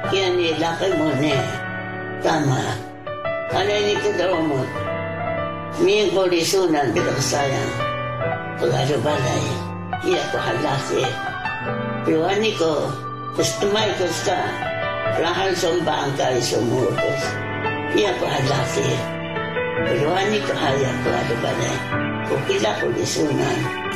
Kaya nilaki mo niya. Tama. Ano ini kita mo? Miyang kolisunan kita sayang. Pag-alo balay. Iya ko halaki. Pero ani ko, kustumay ko sa lahan sombang kay sumutos. Iya ko halaki. Pero ani ko haya ko alo balay. Kukila kolisunan.